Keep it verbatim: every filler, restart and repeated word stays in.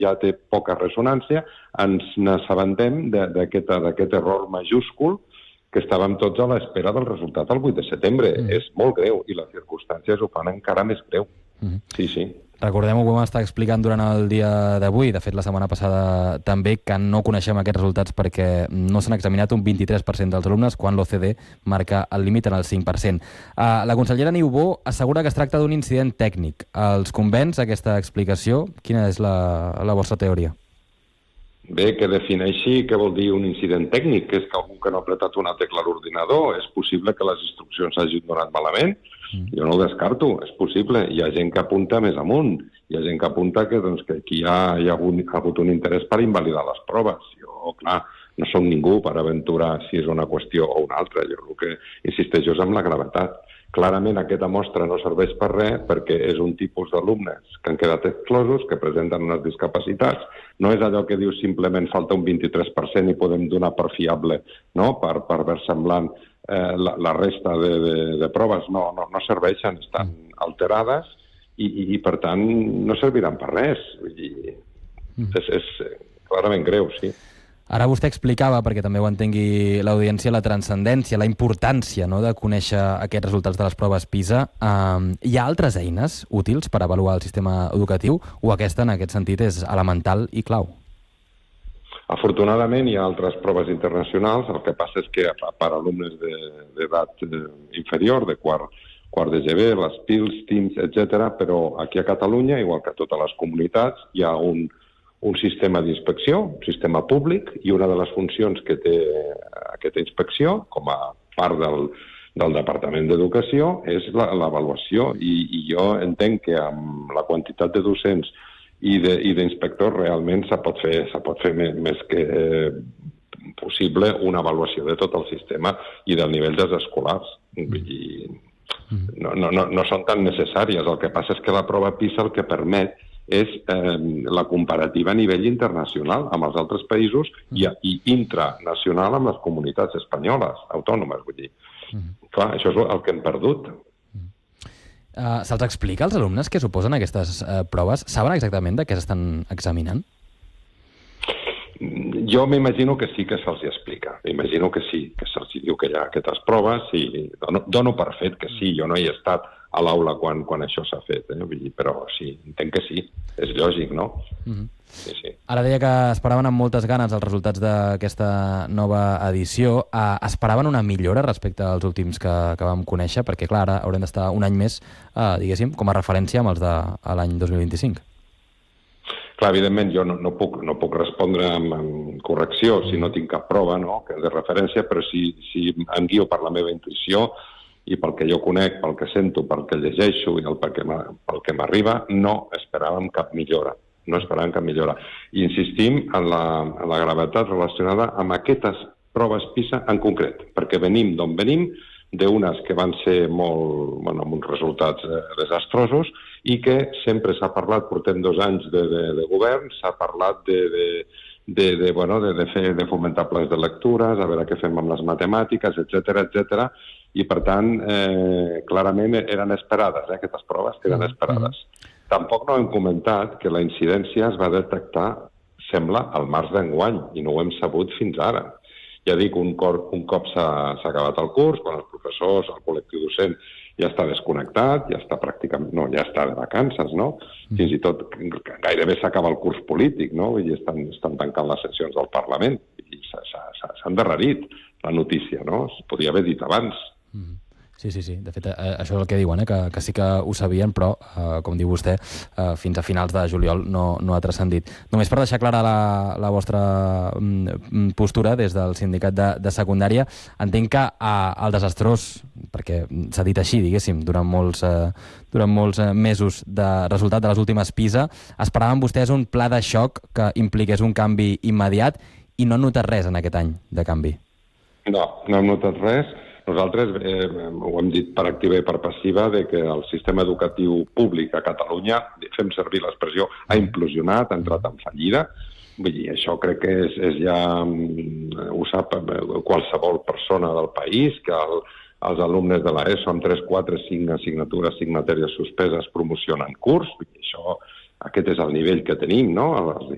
ja té poca ressonància, ens n'assabentem d'aquest error majúscul que estàvem tots a l'espera del resultat el vuit de setembre. Mm. És molt greu i les circumstàncies ho fan encara més greu. Mm. Sí, sí. Recordem-ho, ho vam estar explicant durant el dia d'avui, de fet la setmana passada també, que no coneixem aquests resultats perquè no s'han examinat un vint-i-tres per cent dels alumnes quan l'O C D marca el límit en el cinc per cent. Uh, la consellera Niubó assegura que es tracta d'un incident tècnic. Els convenç aquesta explicació? Quina és la, la vostra teoria? Bé, que defineixi què vol dir un incident tècnic, que és que algú que no ha apretat una tecla a l'ordinador, és possible que les instruccions s'hagin donat malament. Jo no ho descarto, és possible. Hi ha gent que apunta més amunt. Hi ha gent que apunta que, doncs, que aquí hi ha, hi ha, hagut, ha hagut un interès per invalidar les proves. Jo, clar, no som ningú per aventurar si és una qüestió o una altra. Jo el que insisteixo és amb la gravetat. Clarament aquesta mostra no serveix per res perquè és un tipus d'alumnes que han quedat exclosos, que presenten unes discapacitats. No és allò que diu simplement falta un vint-i-tres per cent i podem donar per fiable, no? per, per versemblant eh, la, la resta de, de, de proves. No, no, no serveixen, estan alterades i, i, i per tant no serviran per res. I és, és clarament greu, sí. Ara vostè explicava, perquè també ho entengui l'audiència, la transcendència, la importància, no?, de conèixer aquests resultats de les proves PISA. Um, hi ha altres eines útils per avaluar el sistema educatiu o aquesta, en aquest sentit, és elemental i clau? Afortunadament hi ha altres proves internacionals. El que passa és que per alumnes d'edat inferior, de quart, quart de G B, les P I L S, TIMSS, etcètera, però aquí a Catalunya, igual que a totes les comunitats, hi ha un un sistema d'inspecció, un sistema públic, i una de les funcions que té aquesta inspecció, com a part del, del Departament d'Educació, és l'avaluació. I, I jo entenc que amb la quantitat de docents i d'inspectors realment se pot fer, se pot fer més, més que eh, possible una avaluació de tot el sistema i del nivell dels escolars. I no, no, no, no són tan necessàries. El que passa és que la prova PISA el que permet és eh, la comparativa a nivell internacional amb els altres països i, i intranacional amb les comunitats espanyoles, autònomes, vull dir. Mm. Clar, això és el que hem perdut. Mm. Uh, Se'ls explica als alumnes què suposen aquestes uh, proves? Saben exactament de què s'estan examinant? Jo m'imagino que sí que se'ls explica. M'imagino que sí, que se'ls diu que hi ha aquestes proves i dono, dono per fet que sí. Jo no hi he estat a l'aula quan, quan això s'ha fet, eh? Vull dir, però sí, entenc que sí. És lògic, no? Mm-hmm. Sí, sí. Ara deia que esperaven amb moltes ganes els resultats d'aquesta nova edició. Uh, esperaven una millora respecte als últims que, que vam conèixer? Perquè, clar, ara haurem d'estar un any més, uh, diguéssim, com a referència amb els de l'any dos mil vint-i-cinc. Clar, evidentment, jo no, no, puc, no puc respondre amb, amb correcció si no tinc cap prova, no?, que de referència, però si, si em guio per la meva intuïció i pel que jo conec, pel que sento, pel que llegeixo i el pel que m'arriba, no esperàvem cap millora. No esperàvem cap millora. I insistim en la, en la gravetat relacionada amb aquestes proves PISA en concret, perquè venim d'on venim, d'unes que van ser molt, bueno, amb uns resultats eh, desastrosos i que sempre s'ha parlat, portem dos anys de, de, de govern, s'ha parlat de, de, de, de, bueno, de, de fer de fomentar plans de lectures, a veure què fem amb les matemàtiques, etcètera, etcètera, i per tant, eh, clarament eren esperades, eh, aquestes proves eren esperades. Mm-hmm. Tampoc no hem comentat que la incidència es va detectar, sembla, al març d'enguany, i no ho hem sabut fins ara. Ja dic, un, cor, un cop s'ha acabat el curs, quan els professors, el col·lectiu docent ja està desconnectat, ja està pràcticament, no, ja està de vacances, no? Fins i tot gairebé s'acaba el curs polític, no? I estan, estan tancant les sessions del Parlament i s'ha endarrerit la notícia, no? Es podia haver dit abans. Mm-hmm. Sí, sí, sí. De fet, eh, això és el que diuen, eh? que, que sí que ho sabien, però, eh, com diu vostè, eh, fins a finals de juliol no, no ha transcendit. Només per deixar clara la, la vostra mm, postura des del sindicat de, de secundària, entenc que eh, el desastrós, perquè s'ha dit així, diguéssim, durant molts, eh, durant molts mesos de resultat de les últimes PISA, esperaven vostès un pla de xoc que impliqués un canvi immediat i no han notat res en aquest any de canvi. No, no hem notat res. Nosaltres eh, ho hem dit per activa i per passiva de que el sistema educatiu públic a Catalunya, fem servir l'expressió, ha implosionat, ha entrat en fallida. Vull dir, això crec que és, és ja, ho sap qualsevol persona del país, que el, els alumnes de l'ESO amb tres, quatre, cinc assignatures, cinc matèries suspeses promocionen curs. Vull dir, això, aquest és el nivell que tenim, no? Els